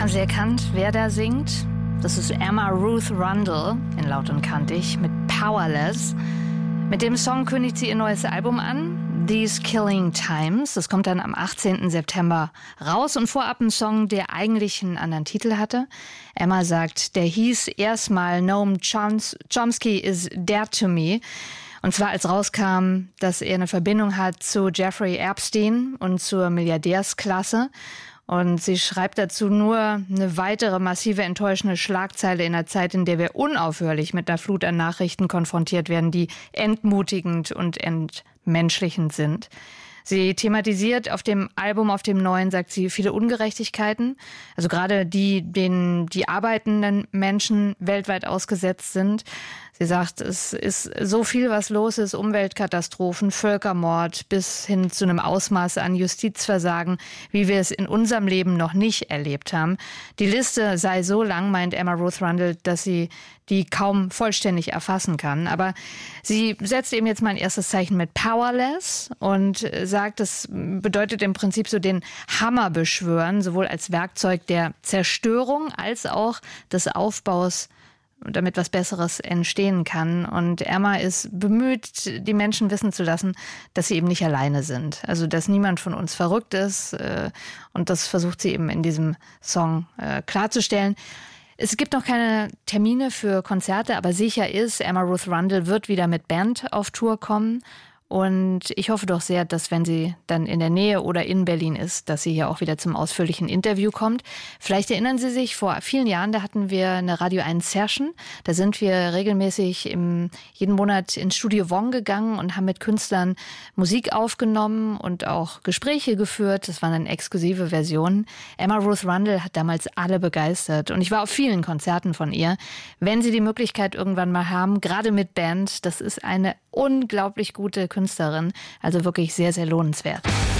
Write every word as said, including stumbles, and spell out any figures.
Haben Sie erkannt, wer da singt? Das ist Emma Ruth Rundle in Laut und Kantig mit Powerless. Mit dem Song kündigt sie ihr neues Album an, These Killing Times. Das kommt dann am achtzehnten September raus und vorab ein Song, der eigentlich einen anderen Titel hatte. Emma sagt, der hieß erstmal Noam Choms- Chomsky is Dead to Me. Und zwar als rauskam, dass er eine Verbindung hat zu Jeffrey Epstein und zur Milliardärsklasse. Und sie schreibt dazu nur eine weitere massive, enttäuschende Schlagzeile in einer Zeit, in der wir unaufhörlich mit einer Flut an Nachrichten konfrontiert werden, die entmutigend und entmenschlichend sind. Sie thematisiert auf dem Album, auf dem neuen, sagt sie, viele Ungerechtigkeiten. Also gerade die, denen die arbeitenden Menschen weltweit ausgesetzt sind. Sie sagt, es ist so viel, was los ist, Umweltkatastrophen, Völkermord bis hin zu einem Ausmaß an Justizversagen, wie wir es in unserem Leben noch nicht erlebt haben. Die Liste sei so lang, meint Emma Ruth Rundle, dass sie die kaum vollständig erfassen kann. Aber sie setzt eben jetzt mal ein erstes Zeichen mit Powerless und sagt, das bedeutet im Prinzip so den Hammer beschwören, sowohl als Werkzeug der Zerstörung als auch des Aufbaus, damit was Besseres entstehen kann. Und Emma ist bemüht, die Menschen wissen zu lassen, dass sie eben nicht alleine sind. Also, dass niemand von uns verrückt ist. Und das versucht sie eben in diesem Song klarzustellen. Es gibt noch keine Termine für Konzerte, aber sicher ist, Emma Ruth Rundle wird wieder mit Band auf Tour kommen. Und ich hoffe doch sehr, dass wenn sie dann in der Nähe oder in Berlin ist, dass sie hier auch wieder zum ausführlichen Interview kommt. Vielleicht erinnern Sie sich, vor vielen Jahren, da hatten wir eine Radio eins Session. Da sind wir regelmäßig im, jeden Monat ins Studio Wong gegangen und haben mit Künstlern Musik aufgenommen und auch Gespräche geführt. Das waren dann exklusive Versionen. Emma Ruth Rundle hat damals alle begeistert. Und ich war auf vielen Konzerten von ihr. Wenn Sie die Möglichkeit irgendwann mal haben, gerade mit Band, das ist eine unglaublich gute Künstlerin, also wirklich sehr, sehr lohnenswert.